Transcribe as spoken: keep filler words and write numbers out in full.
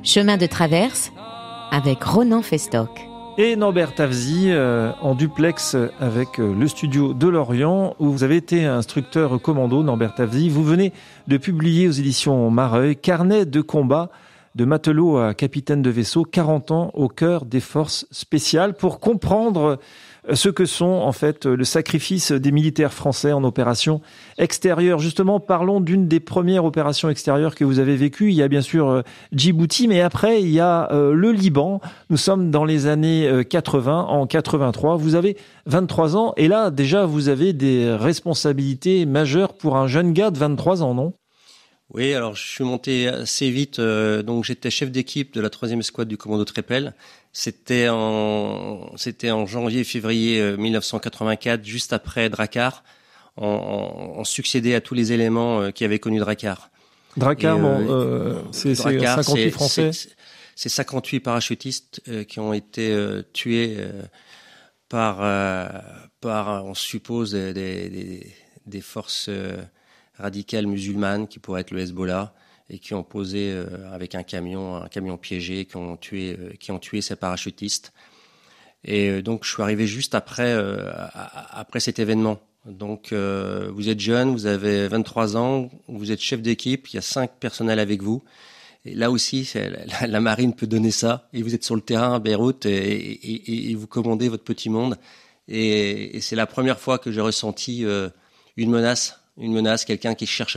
Chemin de traverse avec Ronan Festock. Et Norbert Tavzy euh, en duplex avec euh, le studio de Lorient où vous avez été instructeur commando. Norbert Tavzy, vous venez de publier aux éditions Mareuil Carnet de combat de matelot à capitaine de vaisseau, quarante ans au cœur des forces spéciales, pour comprendre ce que sont en fait le sacrifice des militaires français en opération extérieure. Justement, parlons d'une des premières opérations extérieures que vous avez vécues. Il y a bien sûr euh, Djibouti, mais après il y a euh, le Liban. Nous sommes dans les années euh, quatre-vingts, en quatre-vingt-trois. Vous avez vingt-trois ans et là déjà vous avez des responsabilités majeures pour un jeune gars de vingt-trois ans, non ? Oui, alors je suis monté assez vite. Euh, donc j'étais chef d'équipe de la troisième escouade du commando Trépel. C'était en c'était en janvier-février mille neuf cent quatre-vingt-quatre, juste après Drakkar. On, on, on succédait à tous les éléments qui avaient connu Drakkar. Drakkar, Et, bon, euh, euh, c'est, Drakkar, c'est cinquante-huit c'est, Français. C'est, c'est cinquante-huit parachutistes euh, qui ont été euh, tués euh, par euh, par on suppose des des, des forces euh, radicales musulmanes qui pourraient être le Hezbollah, et qui ont posé euh, avec un camion, un camion piégé, qui ont tué, euh, qui ont tué ces parachutistes. Et euh, donc, je suis arrivé juste après, euh, après cet événement. Donc, euh, vous êtes jeune, vous avez vingt-trois ans, vous êtes chef d'équipe, il y a cinq personnels avec vous. Et là aussi, c'est, la, la marine peut donner ça. Et vous êtes sur le terrain à Beyrouth et, et, et vous commandez votre petit monde. Et, et c'est la première fois que j'ai ressenti euh, une menace, une menace, quelqu'un qui cherche